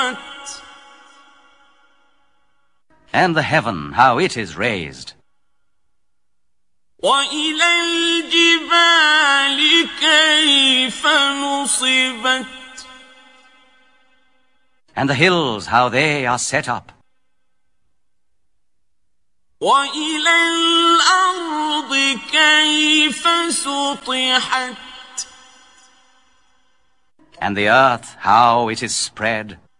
And the heaven, how it is raised. وإلى الجبال كيف نصبت And the hills, how they are set up. وإلى الأرض كيف سطحت And the earth, how it is spread.